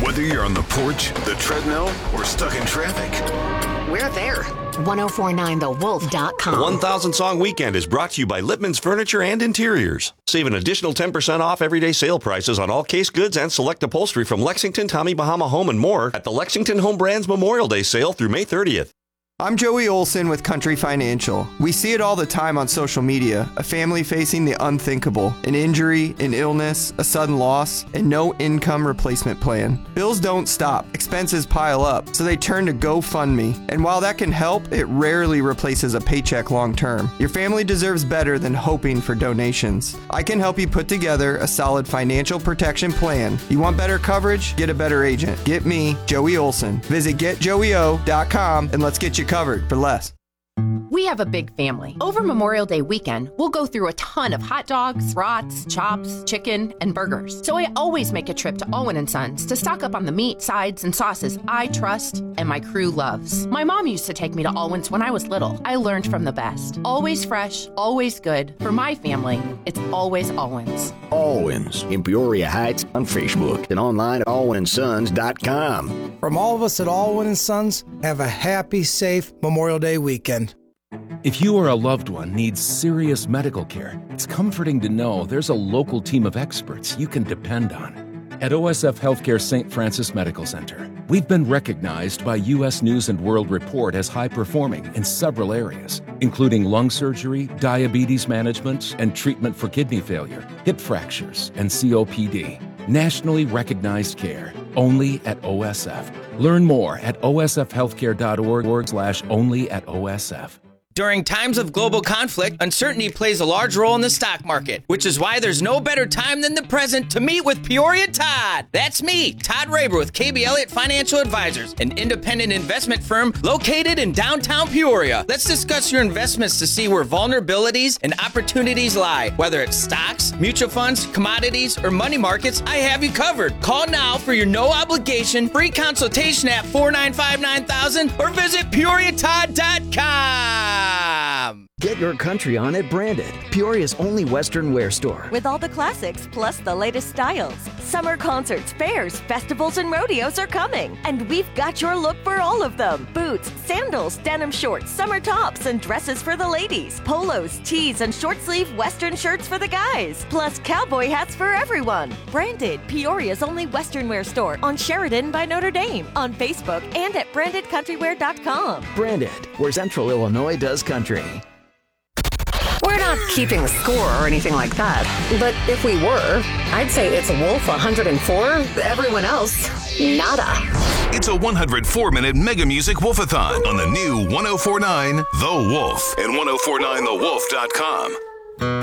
Whether you're on the porch, the treadmill, or stuck in traffic, we're there. 1049thewolf.com. The 1000 Song Weekend is brought to you by Lippman's Furniture and Interiors. Save an additional 10% off everyday sale prices on all case goods and select upholstery from Lexington, Tommy Bahama Home, and more at the Lexington Home Brands Memorial Day sale through May 30th. I'm Joey Olson with Country Financial. We see it all the time on social media, a family facing the unthinkable, an injury, an illness, a sudden loss, and no income replacement plan. Bills don't stop, expenses pile up, so they turn to GoFundMe. And while that can help, it rarely replaces a paycheck long term. Your family deserves better than hoping for donations. I can help you put together a solid financial protection plan. You want better coverage? Get a better agent. Get me, Joey Olson. Visit getjoeyo.com and let's get you covered for less. We have a big family. Over Memorial Day weekend, we'll go through a ton of hot dogs, brats, chops, chicken, and burgers. So I always make a trip to Owen & Sons to stock up on the meat, sides, and sauces I trust and my crew loves. My mom used to take me to Owen's when I was little. I learned from the best. Always fresh, always good. For my family, it's always Owen's. Owen's in Peoria Heights on Facebook and online at alwynandsons.com. From all of us at Alwyn & Sons, have a happy, safe Memorial Day weekend. If you or a loved one needs serious medical care, it's comforting to know there's a local team of experts you can depend on. At OSF Healthcare St. Francis Medical Center, we've been recognized by U.S. News & World Report as high-performing in several areas, including lung surgery, diabetes management, and treatment for kidney failure, hip fractures, and COPD. Nationally recognized care, only at OSF. Learn more at osfhealthcare.org/only at OSF. During times of global conflict, uncertainty plays a large role in the stock market, which is why there's no better time than the present to meet with Peoria Todd. That's me, Todd Raber with KB Elliott Financial Advisors, an independent investment firm located in downtown Peoria. Let's discuss your investments to see where vulnerabilities and opportunities lie. Whether it's stocks, mutual funds, commodities, or money markets, I have you covered. Call now for your no-obligation free consultation at 495-9000 or visit PeoriaTodd.com. Get your country on at Branded, Peoria's only Western wear store. With all the classics plus the latest styles. Summer concerts, fairs, festivals, and rodeos are coming. And we've got your look for all of them. Boots, sandals, denim shorts, summer tops, and dresses for the ladies. Polos, tees, and short sleeve Western shirts for the guys. Plus cowboy hats for everyone. Branded, Peoria's only Western wear store on Sheridan by Notre Dame. On Facebook and at BrandedCountrywear.com. Branded, where Central Illinois does country. We're not keeping score or anything like that. But if we were, I'd say it's Wolf 104, everyone else, nada. it's a 104-minute mega music wolfathon on the new 1049 The Wolf and 1049thewolf.com.